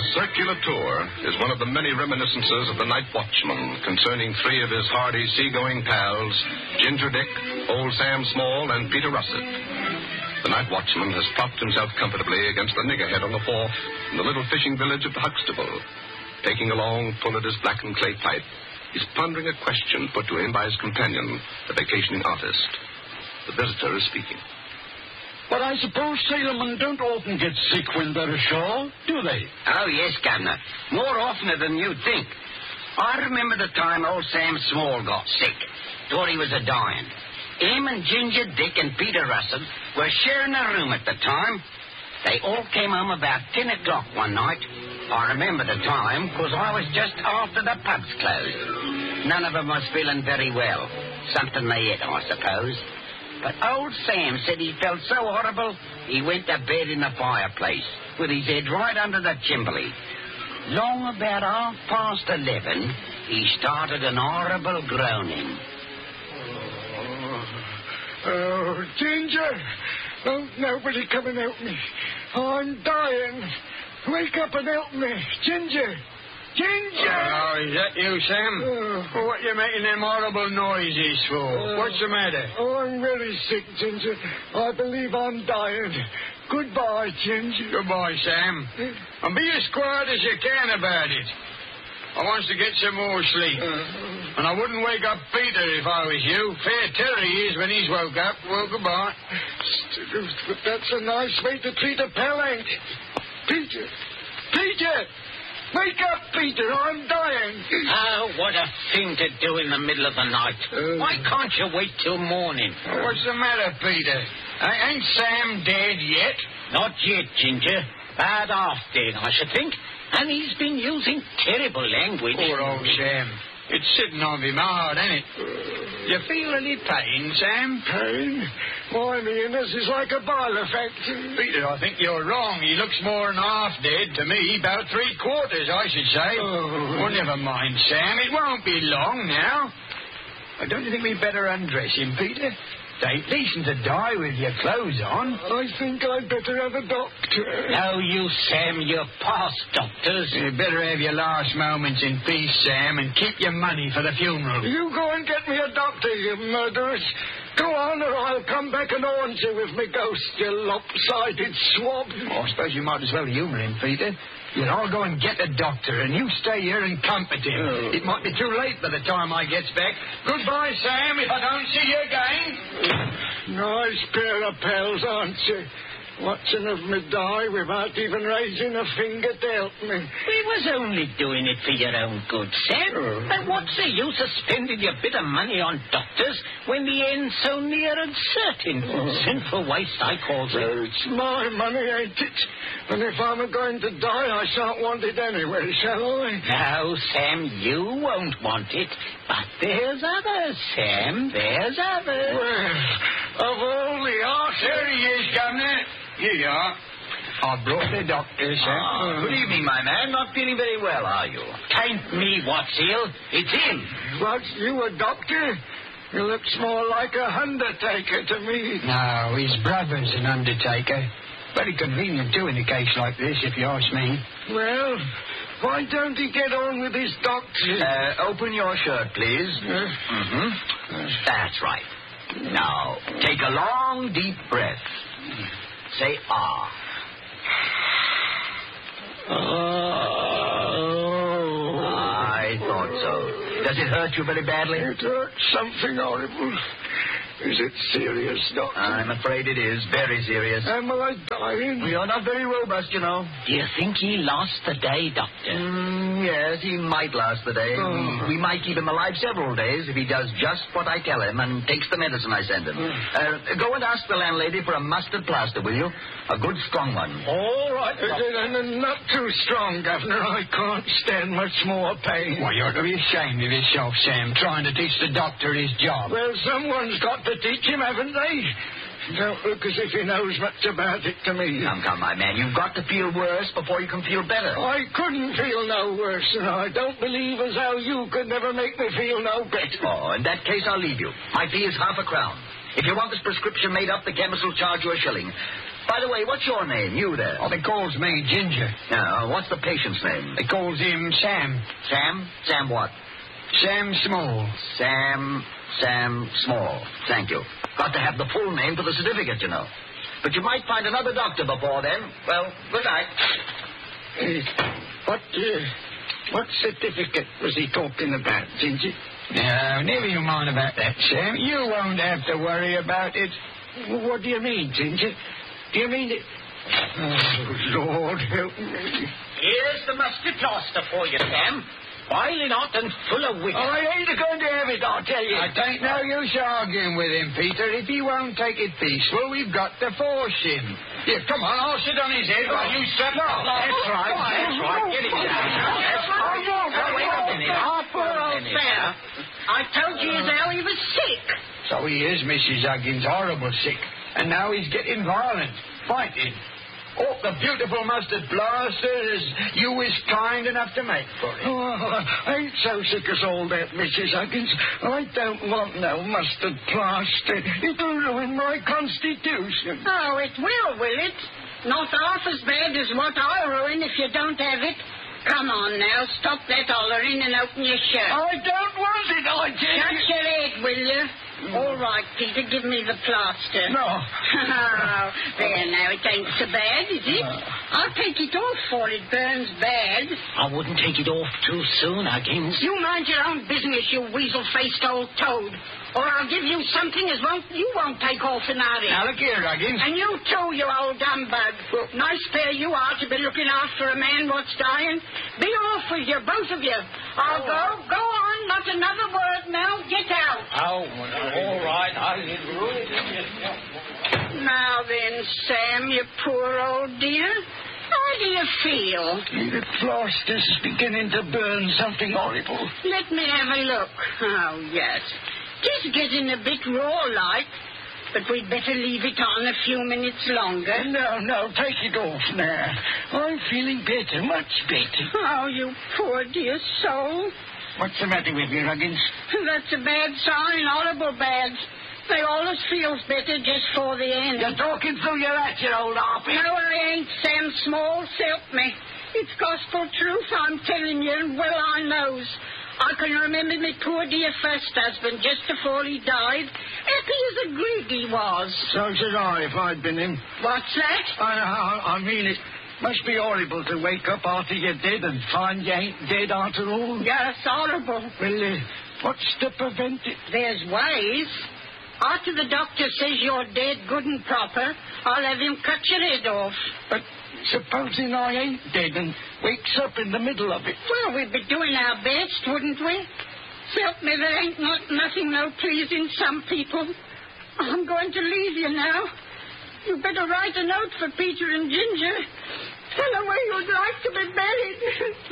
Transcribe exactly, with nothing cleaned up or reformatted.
A circular tour is one of the many reminiscences of the night watchman concerning three of his hardy seagoing pals, Ginger Dick, Old Sam Small, and Peter Russet. The night watchman has propped himself comfortably against the niggerhead on the wharf in the little fishing village of the Huxtable. Taking a long pull at his blackened clay pipe, he's pondering a question put to him by his companion, the vacationing artist. The visitor is speaking. But I suppose sailormen don't often get sick when they're ashore, do they? Oh, yes, Governor. More often than you'd think. I remember the time old Sam Small got sick. Thought he was a-dying. Him and Ginger Dick and Peter Russell were sharing a room at the time. They all came home about ten o'clock one night. I remember the time, because I was just after the pubs closed. None of them was feeling very well. Something they ate, I suppose. But old Sam said he felt so horrible, he went to bed in the fireplace, with his head right under the chimbley. Long about half past eleven, he started an horrible groaning. Oh, oh Ginger! Oh, nobody come and help me. I'm dying. Wake up and help me. Ginger! Ginger! Oh, is that you, Sam? Oh. Well, what you making them horrible noises for? Uh, What's the matter? Oh, I'm very sick, Ginger. I believe I'm dying. Goodbye, Ginger. Goodbye, Sam. And be as quiet as you can about it. I wants to get some more sleep. Uh, and I wouldn't wake up Peter if I was you. Fair terror he is when he's woke up. Well, goodbye. But that's a nice way to treat a pal, ain't it? Peter! Peter! Wake up, Peter! I'm dying. Oh, what a thing to do in the middle of the night. Uh, Why can't you wait till morning? Oh, what's the matter, Peter? Ain't Sam dead yet? Not yet, Ginger. Bad half dead, I should think. And he's been using terrible language. Poor old Sam. It's sitting on him hard, ain't it? You feel any pain, Sam? Pain? Why, me innards is like a boiler factory. Peter, I think you're wrong. He looks more than half dead to me. About three quarters, I should say. Oh. Well, never mind, Sam. It won't be long now. Uh, don't you think we'd better undress him, Peter? It ain't decent to die with your clothes on. I think I'd better have a doctor. No, you, Sam, you're past doctors. You'd better have your last moments in peace, Sam, and keep your money for the funeral. You go and get me a doctor, you murderers. Go on, or I'll come back and haunt you with my ghost, you lopsided swab. Oh, I suppose you might as well humour him, Peter. You'll all go and get a doctor, and you stay here and comfort him. Oh. It might be too late by the time I gets back. Goodbye, Sam, if I don't see you again. Nice pair of pals, aren't you? Watching of me die without even raising a finger to help me. We was only doing it for your own good, Sam. Oh. And what's the use of spending your bit of money on doctors when the end's so near and certain? Oh. Sinful waste, I calls it. Well, it's my money, ain't it? And if I'm going to die, I shan't want it anyway, shall I? No, Sam, you won't want it. But there's others, Sam. There's others. Well, of all the arse... There he is, Governor. Here you are. I brought the doctor, sir. Oh, good evening, my man. Not feeling very well, are you? Tain't me what's ill. It's him. What, you a doctor? You looks more like a undertaker to me. No, his brother's an undertaker. Very convenient, too, in a case like this, if you ask me. Well, why don't he get on with his doctor? Uh, open your shirt, please. Uh, mm-hmm. Uh, That's right. Now, take a long, deep breath. Say, ah. Oh. I thought so. Does it hurt you very badly? It hurts something horrible. Is it serious, Doctor? I'm afraid it is. Very serious. Am I dying? You're not very robust, you know. Do you think he lost the day, Doctor? Mm, yes, he might last the day. Oh. We, we might keep him alive several days if he does just what I tell him and takes the medicine I send him. Mm. Uh, go and ask the landlady for a mustard plaster, will you? A good strong one. All right. Uh, uh, not too strong, Governor. I can't stand much more pain. Why, you ought to be ashamed of yourself, Sam, trying to teach the doctor his job. Well, someone's got to teach him, haven't they? Don't look as if he knows much about it to me. Come, come, my man. You've got to feel worse before you can feel better. I couldn't feel no worse, and I don't believe as how you could never make me feel no better. Oh, in that case, I'll leave you. My fee is half a crown. If you want this prescription made up, the chemist will charge you a shilling. By the way, what's your name? You there. Oh, they calls me Ginger. Now, what's the patient's name? They calls him Sam. Sam? Sam what? Sam Small. Sam, Sam Small. Thank you. Got to have the full name for the certificate, you know. But you might find another doctor before then. Well, good night. Uh, what, uh, what certificate was he talking about, Ginger? No, never you mind about that, Sam. You won't have to worry about it. What do you mean, Ginger? Do you mean it? Oh, Lord help me. Here's the mustard plaster for you, Sam. Boiling hot and full of wicker. I ain't going to have it, I'll tell you. I ain't no use arguing with him, Peter. If he won't take it peaceful, we've got to force him. Here, come on, I'll sit on his head while you step up. That's right, that's right. Get him down. That's right. Now, wait a minute. Half poor old Sam. I told you how he was sick. So he is, Missus Huggins, horrible sick. And now he's getting violent, fighting. Oh, the beautiful mustard plasters you was kind enough to make for him. Oh, I ain't so sick as all that, Missus Huggins. I don't want no mustard plaster. It'll ruin my constitution. Oh, it will, will it? Not half as bad as what I'll ruin if you don't have it. Come on now, stop that hollering and open your shirt. I don't want it, I tell Shut you. your head, will you? All right, Peter, give me the plaster. No. Oh, there now, it ain't so bad, is it? I'll take it off for it burns bad. I wouldn't take it off too soon, Huggins. You mind your own business, you weasel-faced old toad. Or I'll give you something as won't you won't take off in a hurry. Now, look here, Huggins. And you too, you old humbug. Nice pair you are to be looking after a man what's dying. Be off with you, both of you. I'll go. Go on. Not another word now. Get out. Oh, all right. I'll Now then, Sam, you poor old dear. How do you feel? The plaster's beginning to burn something horrible. Let me have a look. Oh, yes. Just getting a bit raw like. But we'd better leave it on a few minutes longer. No, no, take it off now. I'm feeling better, much better. Oh, you poor dear soul. What's the matter with you, Huggins? That's a bad sign, horrible bad. They always feels better just for the end. You're talking through your hat, you old harpy. No, I ain't, Sam Small. Help me. It's gospel truth, I'm telling you, and well I knows. I can remember my poor dear first husband just before he died. Happy as a grig he was. So should I if I'd been him. What's that? I, I, I mean, it must be horrible to wake up after you're dead and find you ain't dead after all. Yes, horrible. Well, uh, what's to prevent it? There's ways. After the doctor says you're dead good and proper, I'll have him cut your head off. But supposing I ain't dead and wakes up in the middle of it. Well, we'd be doing our best, wouldn't we? Help me, there ain't not nothing no pleasing some people. I'm going to leave you now. You better write a note for Peter and Ginger. Tell them where you'd like to be buried.